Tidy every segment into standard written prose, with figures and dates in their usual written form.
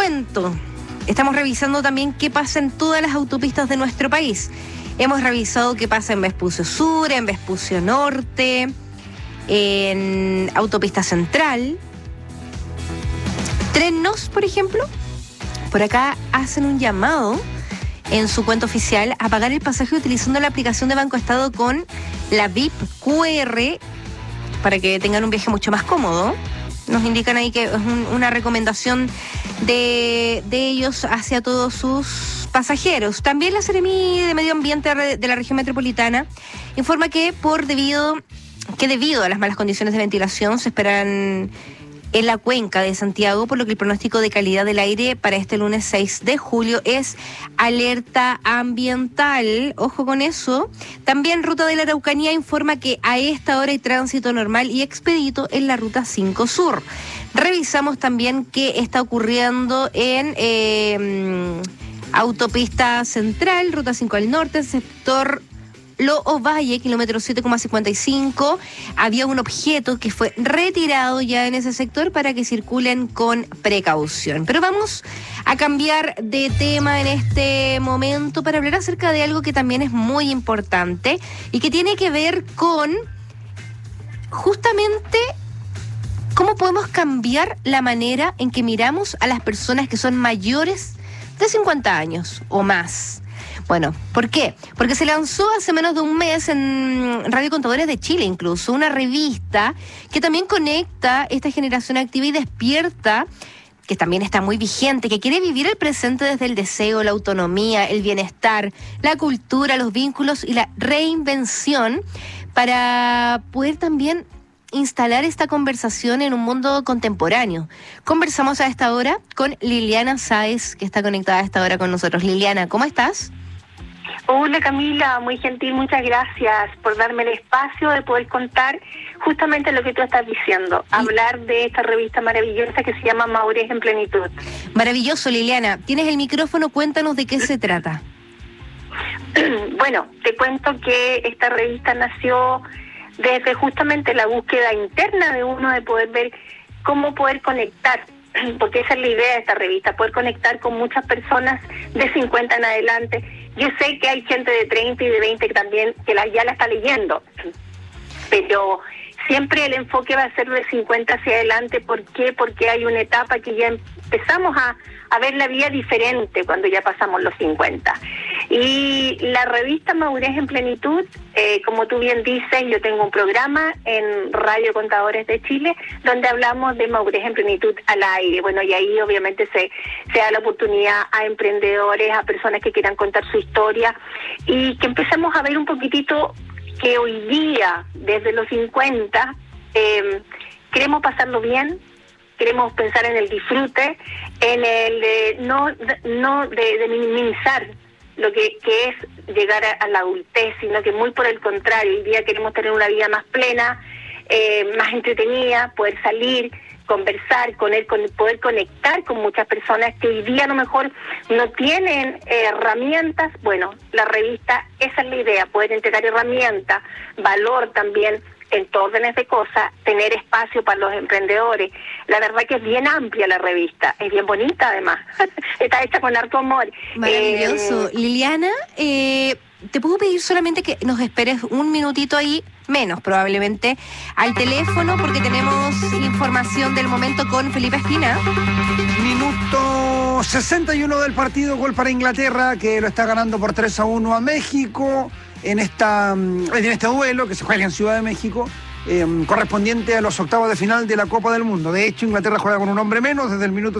cuento. Estamos revisando también qué pasa en todas las autopistas de nuestro país. Hemos revisado qué pasa en Vespucio Sur, en Vespucio Norte, en Autopista Central. Trenos, por ejemplo, por acá hacen un llamado en su cuenta oficial a pagar el pasaje utilizando la aplicación de Banco Estado con la VIP QR para que tengan un viaje mucho más cómodo. Nos indican ahí que es una recomendación de ellos hacia todos sus pasajeros. También la Seremi de Medio Ambiente de la región metropolitana informa que debido a las malas condiciones de ventilación se esperan en la cuenca de Santiago, por lo que el pronóstico de calidad del aire para este lunes 6 de julio es alerta ambiental. Ojo con eso. También Ruta de la Araucanía informa que a esta hora hay tránsito normal y expedito en la Ruta 5 Sur. Revisamos también qué está ocurriendo en Autopista Central, Ruta 5 al norte, sector Loo Valle, kilómetro 7,55. Había un objeto que fue retirado ya en ese sector para que circulen con precaución. Pero vamos a cambiar de tema en este momento para hablar acerca de algo que también es muy importante y que tiene que ver con justamente cómo podemos cambiar la manera en que miramos a las personas que son mayores de 50 años o más. Bueno, ¿por qué? Porque se lanzó hace menos de un mes en Radio Contadores de Chile, incluso, una revista que también conecta esta generación activa y despierta, que también está muy vigente, que quiere vivir el presente desde el deseo, la autonomía, el bienestar, la cultura, los vínculos y la reinvención, para poder también instalar esta conversación en un mundo contemporáneo. Conversamos a esta hora con Liliana Sáez, que está conectada a esta hora con nosotros. Liliana, ¿cómo estás? Hola Camila, muy gentil, muchas gracias por darme el espacio de poder contar justamente lo que tú estás diciendo, hablar de esta revista maravillosa que se llama Madurez en Plenitud. Maravilloso, Liliana. Tienes el micrófono, cuéntanos de qué se trata. Bueno, te cuento que esta revista nació desde justamente la búsqueda interna de uno de poder ver cómo poder conectar, porque esa es la idea de esta revista, poder conectar con muchas personas de 50 en adelante. Yo sé que hay gente de 30 y de 20 que también ya la está leyendo, pero siempre el enfoque va a ser de 50 hacia adelante. ¿Por qué? Porque hay una etapa que ya empezamos a ver la vida diferente cuando ya pasamos los 50. Y la revista Madurez en Plenitud, como tú bien dices, yo tengo un programa en Radio Contadores de Chile donde hablamos de madurez en plenitud al aire. Bueno, y ahí obviamente se da la oportunidad a emprendedores, a personas que quieran contar su historia y que empecemos a ver un poquitito que hoy día, desde los 50, queremos pasarlo bien, queremos pensar en el disfrute, en el no de minimizar lo que es llegar a la adultez, sino que muy por el contrario, hoy día queremos tener una vida más plena, más entretenida, poder salir, conversar, poder conectar con muchas personas que hoy día a lo mejor no tienen herramientas. Bueno, la revista, esa es la idea, poder entregar herramientas, valor también en todos órdenes de cosas, tener espacio para los emprendedores. La verdad que es bien amplia la revista, es bien bonita además, está hecha con harto amor. Maravilloso. Liliana, te puedo pedir solamente que nos esperes un minutito ahí, menos probablemente, al teléfono, porque tenemos información del momento con Felipe Espina. Minuto 61 del partido, gol para Inglaterra, que lo está ganando por 3-1 a México en este duelo que se juega en Ciudad de México, correspondiente a los octavos de final de la Copa del Mundo. De hecho, Inglaterra juega con un hombre menos desde el minuto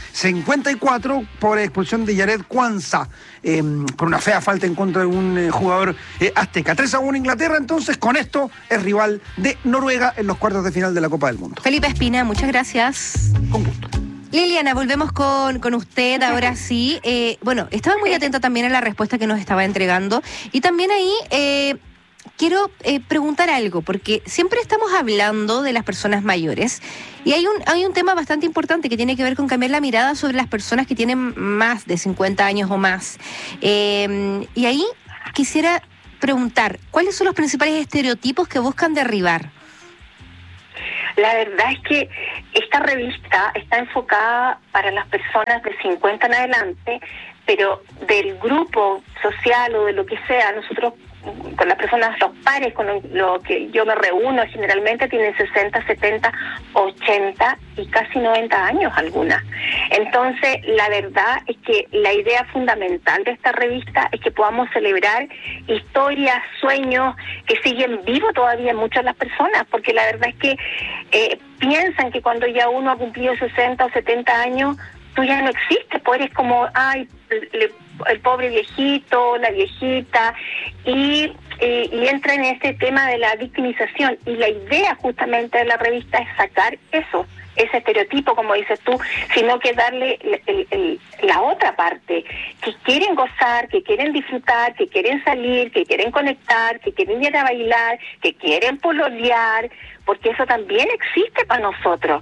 54 por expulsión de Yared Kwanza, por una fea falta en contra de un jugador azteca. 3-1 Inglaterra, entonces, con esto es rival de Noruega en los cuartos de final de la Copa del Mundo. Felipe Espina, muchas gracias. Con gusto. Liliana, volvemos con usted ahora sí. Bueno, estaba muy atenta también a la respuesta que nos estaba entregando y también ahí quiero preguntar algo, porque siempre estamos hablando de las personas mayores y hay un tema bastante importante que tiene que ver con cambiar la mirada sobre las personas que tienen más de 50 años o más. Y ahí quisiera preguntar, ¿cuáles son los principales estereotipos que buscan derribar? La verdad es que esta revista está enfocada para las personas de 50 en adelante, pero del grupo social o de lo que sea, nosotros con las personas, los pares con lo que yo me reúno generalmente tienen 60, 70, 80 y casi 90 años algunas. Entonces, la verdad es que la idea fundamental de esta revista es que podamos celebrar historias, sueños que siguen vivos todavía en muchas de las personas, porque la verdad es que piensan que cuando ya uno ha cumplido 60 o 70 años, tú ya no existes, pues eres como, ay, el pobre viejito, la viejita, y entra en este tema de la victimización. Y la idea justamente de la revista es sacar eso, ese estereotipo, como dices tú, sino que darle la otra parte, que quieren gozar, que quieren disfrutar, que quieren salir, que quieren conectar, que quieren ir a bailar, que quieren pololear, porque eso también existe para nosotros.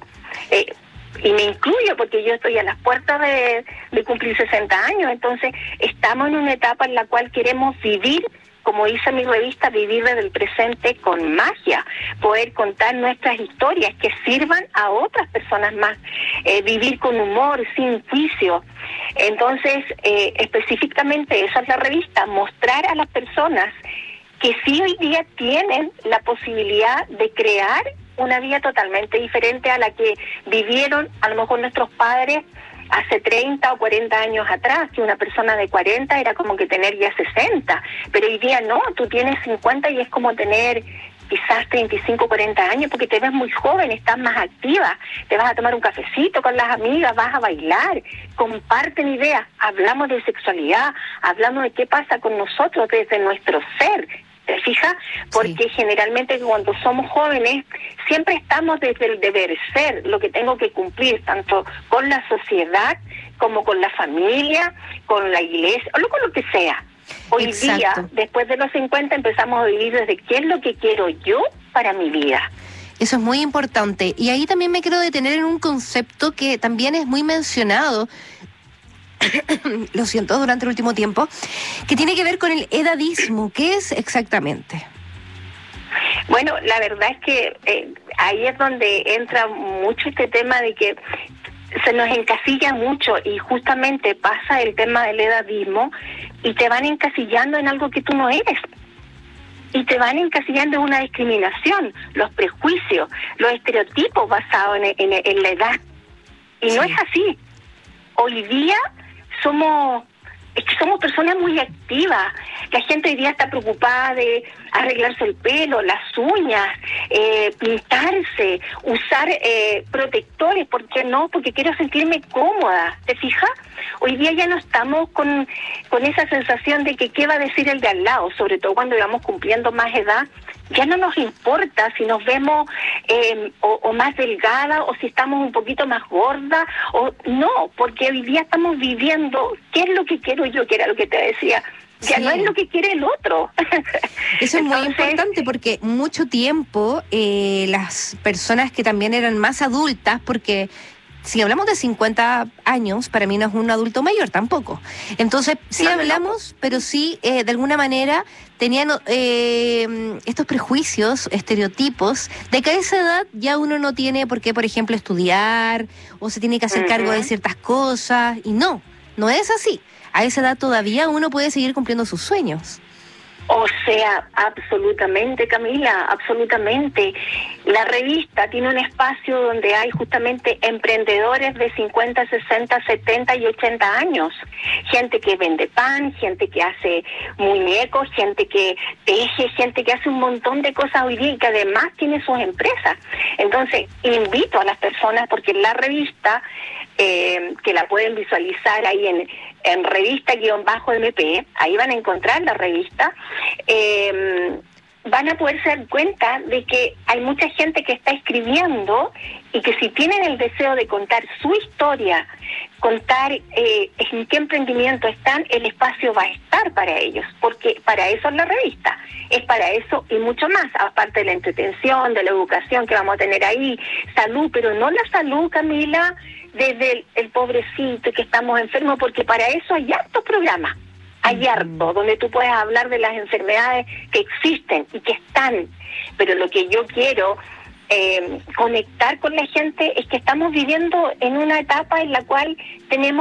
Y me incluyo porque yo estoy a las puertas de cumplir 60 años, entonces estamos en una etapa en la cual queremos vivir, como dice mi revista, vivir desde el presente con magia, poder contar nuestras historias que sirvan a otras personas más, vivir con humor, sin juicio. Entonces, específicamente esa es la revista, mostrar a las personas que sí hoy día tienen la posibilidad de crear una vida totalmente diferente a la que vivieron a lo mejor nuestros padres hace 30 o 40 años atrás, que una persona de 40 era como que tener ya 60, pero hoy día no, tú tienes 50 y es como tener quizás 35, 40 años, porque te ves muy joven, estás más activa, te vas a tomar un cafecito con las amigas, vas a bailar, comparten ideas, hablamos de sexualidad, hablamos de qué pasa con nosotros desde nuestro ser. ¿Te fijas? Porque sí, generalmente cuando somos jóvenes siempre estamos desde el deber ser, lo que tengo que cumplir, tanto con la sociedad como con la familia, con la iglesia, o con lo que sea. Hoy Exacto. día, después de los 50, empezamos a vivir desde qué es lo que quiero yo para mi vida. Eso es muy importante. Y ahí también me quiero detener en un concepto que también es muy mencionado, lo siento, durante el último tiempo, que tiene que ver con el edadismo. ¿Qué es exactamente? Bueno, la verdad es que ahí es donde entra mucho este tema de que se nos encasilla mucho y justamente pasa el tema del edadismo y te van encasillando en algo que tú no eres. Y te van encasillando en una discriminación, los prejuicios, los estereotipos basados en la edad. Y sí, no es así. Hoy día somos personas muy activas. La gente hoy día está preocupada de arreglarse el pelo, las uñas, pintarse, usar protectores. ¿Por qué no? Porque quiero sentirme cómoda. ¿Te fijas? Hoy día ya no estamos con esa sensación de que qué va a decir el de al lado, sobre todo cuando vamos cumpliendo más edad. Ya no nos importa si nos vemos o más delgadas o si estamos un poquito más gordas o no, porque hoy día estamos viviendo qué es lo que quiero yo, que era lo que te decía. Ya sí, no es lo que quiere el otro. Eso es muy importante porque mucho tiempo las personas que también eran más adultas, porque si hablamos de 50 años, para mí no es un adulto mayor tampoco. Entonces, sí hablamos, pero sí, de alguna manera, tenían estos prejuicios, estereotipos, de que a esa edad ya uno no tiene por qué, por ejemplo, estudiar, o se tiene que hacer cargo de ciertas cosas, y no es así. A esa edad todavía uno puede seguir cumpliendo sus sueños. O sea, absolutamente, Camila, absolutamente. La revista tiene un espacio donde hay justamente emprendedores de 50, 60, 70 y 80 años. Gente que vende pan, gente que hace muñecos, gente que teje, gente que hace un montón de cosas hoy día y que además tiene sus empresas. Entonces, invito a las personas, porque la revista, que la pueden visualizar ahí en revista-mp, ahí van a encontrar la revista, van a poderse dar cuenta de que hay mucha gente que está escribiendo y que si tienen el deseo de contar su historia, contar en qué emprendimiento están, el espacio va a estar para ellos, porque para eso es la revista, es para eso y mucho más, aparte de la entretención, de la educación que vamos a tener ahí, salud, pero no la salud, Camila, desde el pobrecito que estamos enfermos, porque para eso hay hartos programas, hay harto, donde tú puedes hablar de las enfermedades que existen y que están, pero lo que yo quiero conectar con la gente, es que estamos viviendo en una etapa en la cual tenemos